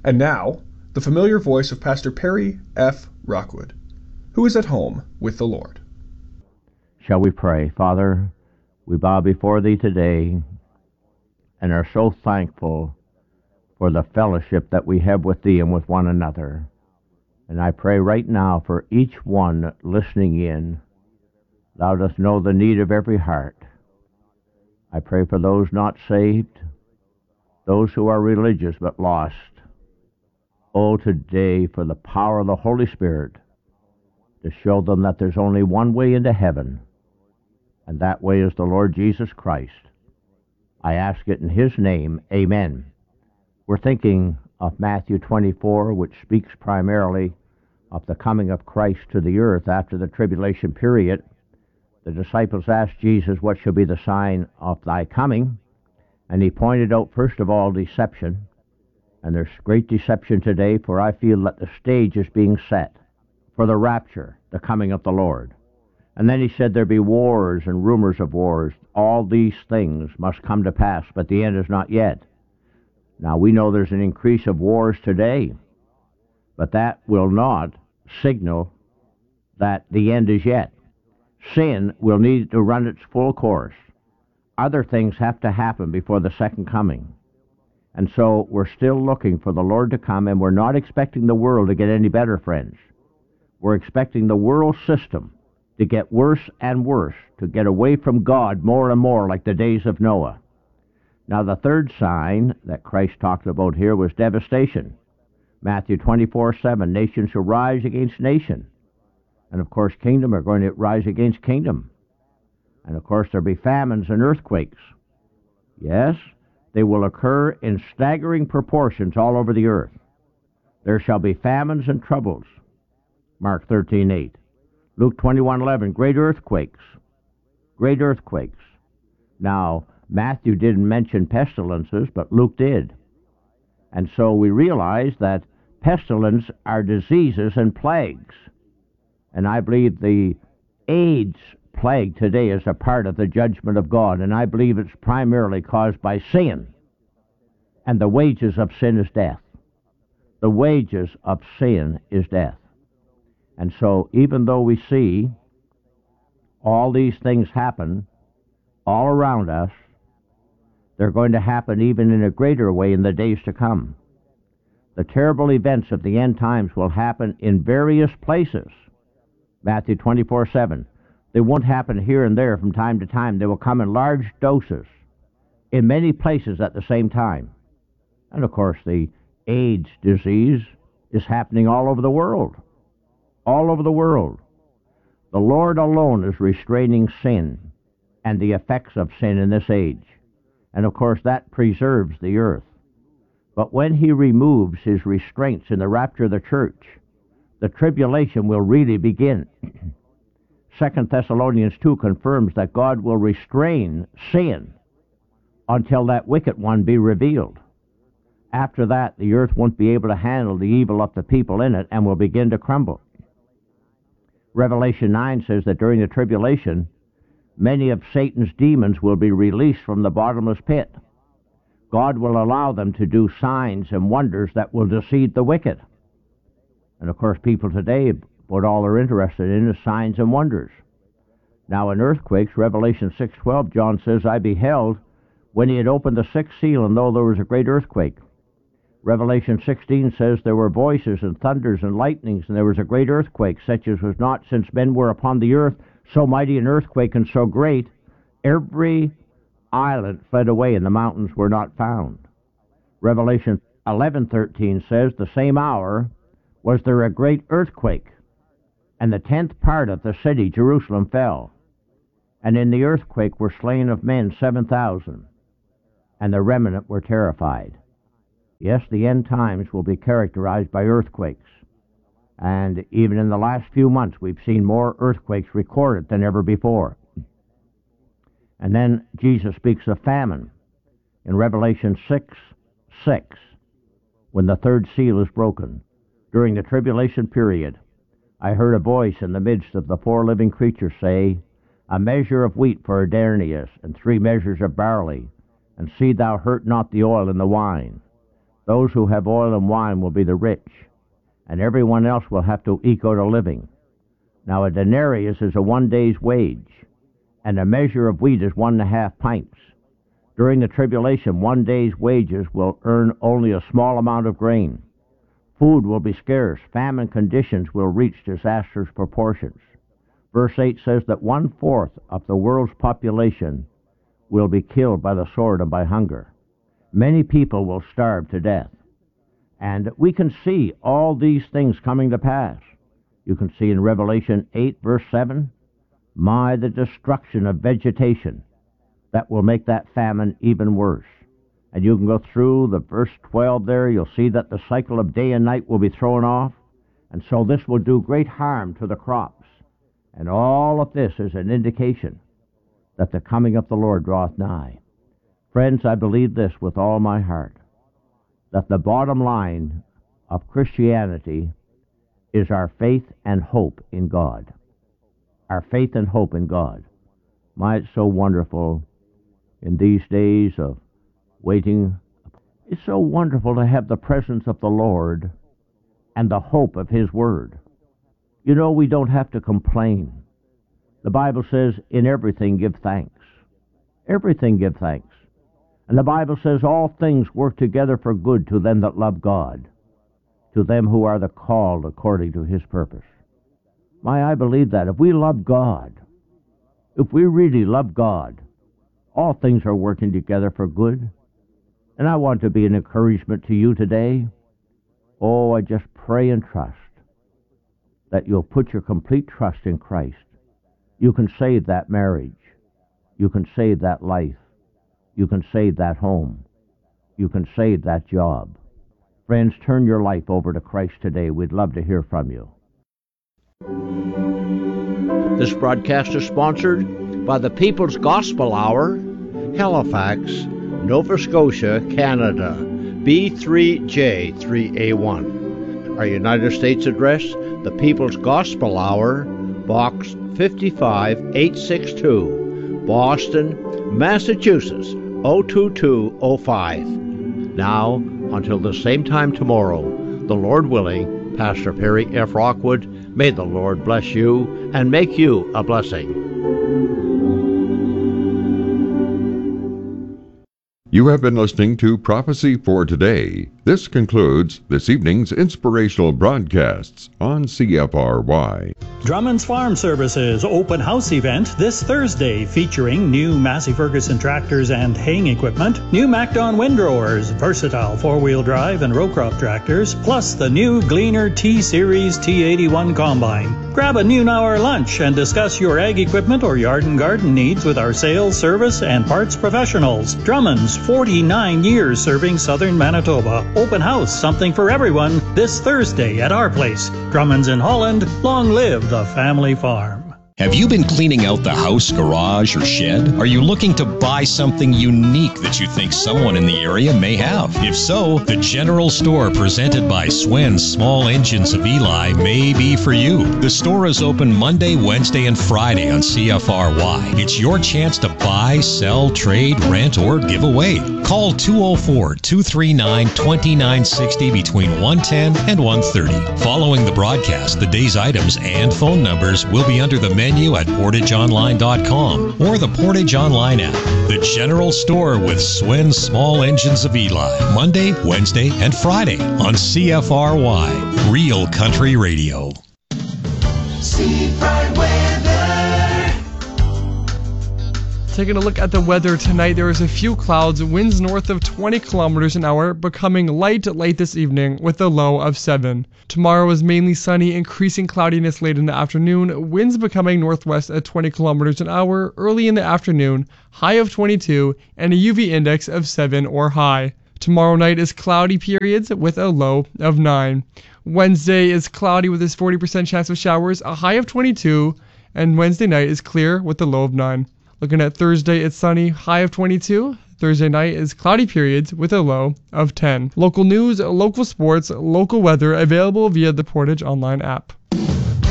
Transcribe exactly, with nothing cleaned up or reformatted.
And now, the familiar voice of Pastor Perry F. Rockwood, who is at home with the Lord. Shall we pray? Father, we bow before Thee today and are so thankful for the fellowship that we have with Thee and with one another. And I pray right now for each one listening in. Thou dost know the need of every heart. I pray for those not saved, those who are religious but lost. Oh, today for the power of the Holy Spirit to show them that there's only one way into heaven, and that way is the Lord Jesus Christ. I ask it in His name, amen. We're thinking of Matthew twenty-four, which speaks primarily of the coming of Christ to the earth after the tribulation period. The disciples asked Jesus, what shall be the sign of thy coming? And He pointed out, first of all, deception. And there's great deception today, for I feel that the stage is being set for the rapture, the coming of the Lord. And then He said there be wars and rumors of wars. All these things must come to pass, but the end is not yet. Now we know there's an increase of wars today, but that will not signal that the end is yet. Sin will need to run its full course. Other things have to happen before the second coming. And so we're still looking for the Lord to come, and we're not expecting the world to get any better, friends. We're expecting the world system to get worse and worse, to get away from God more and more, like the days of Noah. Now, the third sign that Christ talked about here was devastation. Matthew twenty-four seven, nation shall rise against nation. And, of course, kingdom are going to rise against kingdom. And, of course, there'll be famines and earthquakes. Yes, they will occur in staggering proportions all over the earth. There shall be famines and troubles. Mark thirteen eight. Luke twenty-one eleven, great earthquakes. Great earthquakes. Now, Matthew didn't mention pestilences, but Luke did. And so we realize that pestilence are diseases and plagues. And I believe the AIDS plague today is a part of the judgment of God, and I believe it's primarily caused by sin. And the wages of sin is death. The wages of sin is death. And so even though we see all these things happen all around us, they're going to happen even in a greater way in the days to come. The terrible events of the end times will happen in various places. Matthew twenty-four seven. They won't happen here and there from time to time. They will come in large doses in many places at the same time. And, of course, the AIDS disease is happening all over the world. All over the world. The Lord alone is restraining sin and the effects of sin in this age. And, of course, that preserves the earth. But when He removes His restraints in the rapture of the church, the tribulation will really begin. Second Thessalonians two confirms that God will restrain sin until that wicked one be revealed. After that, the earth won't be able to handle the evil of the people in it and will begin to crumble. Revelation nine says that during the tribulation, many of Satan's demons will be released from the bottomless pit. God will allow them to do signs and wonders that will deceive the wicked. And, of course, people today, what all they're interested in is signs and wonders. Now, in earthquakes, Revelation six twelve, John says, I beheld when He had opened the sixth seal, and lo, there was a great earthquake. Revelation sixteen says there were voices and thunders and lightnings, and there was a great earthquake, such as was not since men were upon the earth, so mighty an earthquake and so great, every island fled away, and the mountains were not found. Revelation eleven thirteen says, the same hour was there a great earthquake, and the tenth part of the city, Jerusalem, fell. And in the earthquake were slain of men seven thousand, and the remnant were terrified. Yes, the end times will be characterized by earthquakes. And even in the last few months, we've seen more earthquakes recorded than ever before. And then Jesus speaks of famine in Revelation six six, when the third seal is broken. During the tribulation period, I heard a voice in the midst of the four living creatures say, a measure of wheat for a denarius, and three measures of barley, and see thou hurt not the oil and the wine. Those who have oil and wine will be the rich, and everyone else will have to eke out a living. Now a denarius is a one day's wage, and a measure of wheat is one and a half pints. During the tribulation, one day's wages will earn only a small amount of grain. Food will be scarce. Famine conditions will reach disastrous proportions. Verse eight says that one-fourth of the world's population will be killed by the sword and by hunger. Many people will starve to death. And we can see all these things coming to pass. You can see in Revelation eight, verse seven, my, the destruction of vegetation that will make that famine even worse. And you can go through the verse twelve there, you'll see that the cycle of day and night will be thrown off, and so this will do great harm to the crops. And all of this is an indication that the coming of the Lord draweth nigh. Friends, I believe this with all my heart, that the bottom line of Christianity is our faith and hope in God. Our faith and hope in God. My, it's so wonderful in these days of waiting. It's so wonderful to have the presence of the Lord and the hope of His Word. You know, we don't have to complain. The Bible says, in everything give thanks. Everything give thanks. And the Bible says, all things work together for good to them that love God, to them who are the called according to His purpose. My, I believe that. If we love God, if we really love God, all things are working together for good. And I want to be an encouragement to you today. Oh, I just pray and trust that you'll put your complete trust in Christ. You can save that marriage. You can save that life. You can save that home. You can save that job. Friends, turn your life over to Christ today. We'd love to hear from you. This broadcast is sponsored by the People's Gospel Hour, Halifax, Nova Scotia, Canada, B three J three A one. Our United States address, the People's Gospel Hour, Box fifty-five eight sixty-two, Boston, Massachusetts, oh two two oh five. Now, until the same time tomorrow, the Lord willing, Pastor Perry F. Rockwood, may the Lord bless you and make you a blessing. You have been listening to Prophecy for Today. This concludes this evening's inspirational broadcasts on C F R Y. Drummond's Farm Services open house event this Thursday featuring new Massey Ferguson tractors and haying equipment, new MacDon windrowers, versatile four-wheel drive and row crop tractors, plus the new Gleaner T-Series T eighty-one combine. Grab a noon hour lunch and discuss your ag equipment or yard and garden needs with our sales, service, and parts professionals. Drummond's, forty-nine years serving southern Manitoba. Open house, something for everyone, this Thursday at our place. Drummond's in Holland. Long live the family farm. Have you been cleaning out the house, garage, or shed? Are you looking to buy something unique that you think someone in the area may have? If so, the General Store presented by Swen's Small Engines of Eli may be for you. The store is open Monday, Wednesday, and Friday on C F R Y. It's your chance to buy, sell, trade, rent, or give away. Call two oh four, two three nine, two nine six oh between one ten and one thirty. Following the broadcast, the day's items and phone numbers will be under the menu at portage online dot com or the Portage Online app. The General Store with Swen's Small Engines of Eli, Monday, Wednesday, and Friday on C F R Y, Real Country Radio. Seafront weather. Taking a look at the weather tonight, there is a few clouds, winds north of twenty kilometers an hour, becoming light late this evening with a low of seven. Tomorrow is mainly sunny, increasing cloudiness late in the afternoon, winds becoming northwest at twenty kilometers an hour early in the afternoon, high of twenty-two, and a U V index of seven or high. Tomorrow night is cloudy periods with a low of nine. Wednesday is cloudy with a forty percent chance of showers, a high of twenty-two, and Wednesday night is clear with a low of nine. Looking at Thursday, it's sunny, high of twenty-two. Thursday night is cloudy periods with a low of ten. Local news, local sports, local weather available via the Portage Online app.